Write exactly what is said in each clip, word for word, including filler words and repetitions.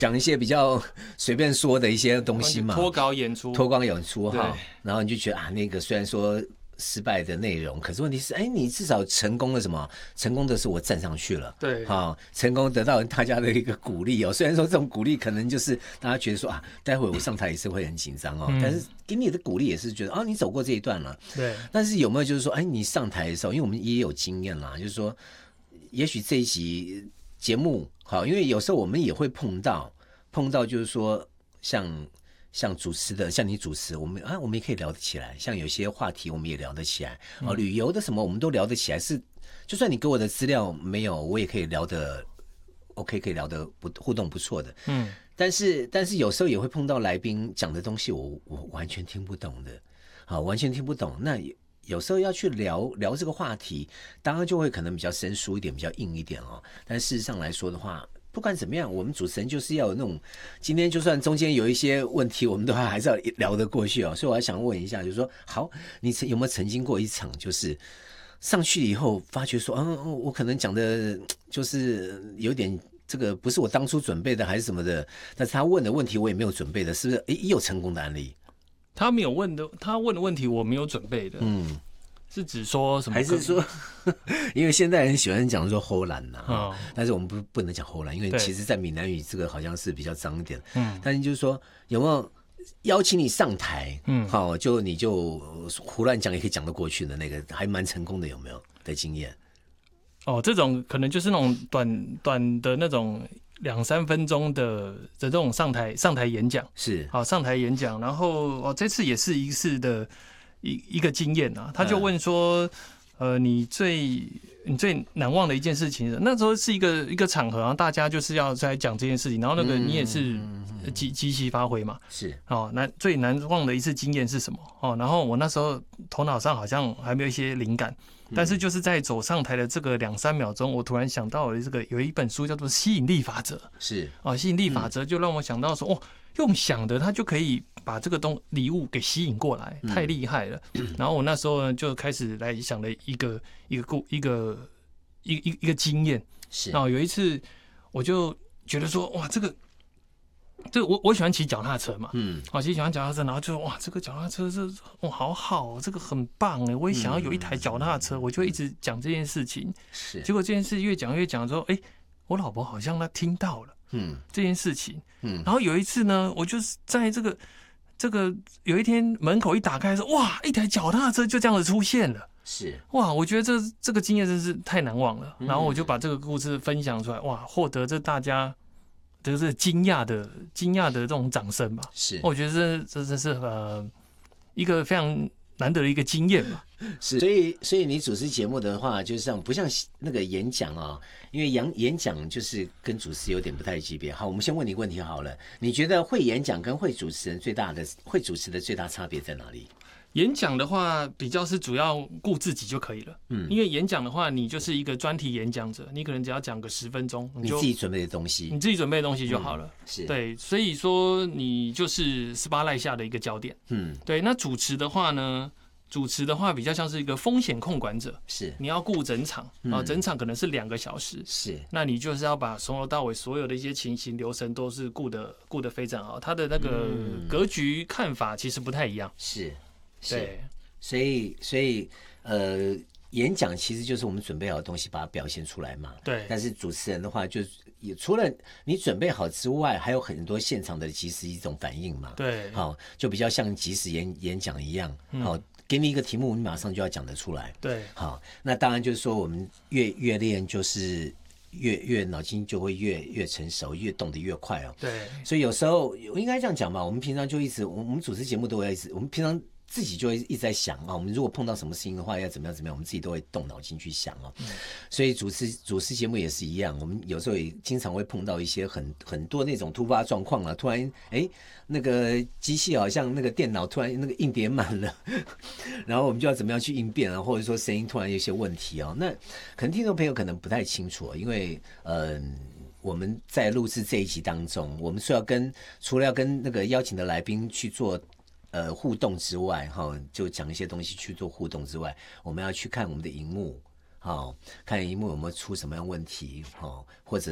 讲一些比较随便说的一些东西嘛， 脱稿演出， 脱稿演出哈，然后你就觉得啊，那个虽然说失败的内容，可是问题是，哎，你至少成功了什么？成功的是我站上去了， 对， 哈，成功得到大家的一个鼓励哦。虽然说这种鼓励可能就是大家觉得说啊，待会我上台也是会很紧张哦，嗯、但是给你的鼓励也是觉得啊，你走过这一段了， 对。 但是有没有就是说，哎，你上台的时候，因为我们也有经验啦，就是说，也许这一集节目好，因为有时候我们也会碰到碰到，就是说像。像主持的，像你主持，我们啊，我们也可以聊得起来。像有些话题，我们也聊得起来。哦，旅游的什么，我们都聊得起来。是，就算你给我的资料没有，我也可以聊得 OK， 可以聊得不互动不错的。嗯，但是但是有时候也会碰到来宾讲的东西我，我我完全听不懂的，好，完全听不懂。那有时候要去聊聊这个话题，当然就会可能比较生疏一点，比较硬一点哦。但事实上来说的话，不管怎么样，我们主持人就是要有那种，今天就算中间有一些问题，我们都还是要聊得过去哦。所以我还想问一下，就是说，好，你有没有曾经过一场，就是上去以后发觉说，嗯，我可能讲的就是有点这个不是我当初准备的，还是什么的，但是他问的问题我也没有准备的，是不是？诶，也有成功的案例？ 他没有问的，他问的问题我没有准备的，嗯。是指说什么？ 还是说，因为现代人喜欢讲说齁懒呐，哦、但是我们不不能讲齁懒，因为其实在闽南语这个好像是比较脏一点。嗯，但是就是说有没有邀请你上台？嗯，好，就你就胡乱讲也可以讲得过去的那个，还蛮成功的，有没有的经验？ 哦，这种可能就是那种短短的那种两三分钟的的这种上台上台演讲， 是好上台演讲，然后哦这次也是一次的。一一个经验啊，他就问说，呃，你最你最难忘的一件事情，那时候是一个一个场合啊，大家就是要在讲这件事情，然后那个你也是即即席发挥嘛， 是哦，那最难忘的一次经验是什么？哦，然后我那时候头脑上好像还没有一些灵感，但是就是在走上台的这个两三秒钟，我突然想到了这个有一本书叫做《吸引力法则》， 是哦，吸引力法则就让我想到说，哦。用想的，他就可以把这个东礼物给吸引过来，太厉害了。嗯、然后我那时候呢，就开始来想了一个一个故一个一一一个经验。 是， 然后有一次，我就觉得说，哇，这个这个我我喜欢骑脚踏车嘛，嗯，啊，骑喜欢脚踏车，然后就哇，这个脚踏车这哇好好，这个很棒哎，我也想要有一台脚踏车，嗯、我就一直讲这件事情。 是， 结果这件事越讲越讲之后，哎，我老婆好像她听到了。嗯，这件事情，嗯，然后有一次呢，我就是在这个这个有一天门口一打开说，哇，一台脚踏车就这样子出现了， 是哇，我觉得这这个经验真是太难忘了。然后我就把这个故事分享出来，哇，获得这大家这是惊讶的惊讶的这种掌声吧。 是， 我觉得这这真是呃一个非常难得的一个经验吧。 是，所以所以你主持节目的话，就是像不像那个演讲啊？因为演演讲就是跟主持有点不太级别。好，我们先问你一个问题好了，你觉得会演讲跟会主持人最大的会主持的最大差别在哪里？ 演讲的话，比较是主要顾自己就可以了。嗯，因为演讲的话，你就是一个专题演讲者，你可能只要讲个十分钟， 你自己准备的东西， 你自己准备的东西就好了。嗯、 是， 对，所以说你就是十八赖下的一个焦点。嗯，对。那主持的话呢？主持的话比较像是一个风险控管者，是你要顾整场啊，嗯、整场可能是两个小时， 是， 那你就是要把从头到尾所有的一些情形流程都是顾得顾得非常好，他的那个格局看法其实不太一样， 是， 对， 所以所以呃，演讲其实就是我们准备好的东西把它表现出来嘛， 对， 但是主持人的话就也除了你准备好之外，还有很多现场的即时一种反应嘛， 对， 好，就比较像即时演演讲一样，好。嗯，给你一个题目，你马上就要讲得出来。 对， 好，那当然就是说，我们越越练，就是越越脑筋就会越越成熟，越动得越快哦。 对， 所以有时候我应该这样讲吧，我们平常就一直，我们主持节目都会一直，我们平常自己就会一直在想啊，我们如果碰到什么事情的话，要怎么样怎么样，我们自己都会动脑筋去想哦。嗯、所以主持主持节目也是一样，我们有时候也经常会碰到一些很很多那种突发状况啊，突然哎。那个机器好像那个电脑突然那个硬碟满了，然后我们就要怎么样去应变啊，或者说声音突然有一些问题哦，那可能听众朋友可能不太清楚，因为嗯、呃，我们在录制这一集当中，我们是要跟除了要跟那个邀请的来宾去做呃互动之外，哈，就讲一些东西去做互动之外，我们要去看我们的荧幕，好，看荧幕有没有出什么样问题，哈，或者。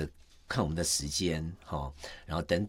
看我们的时间哈，然后等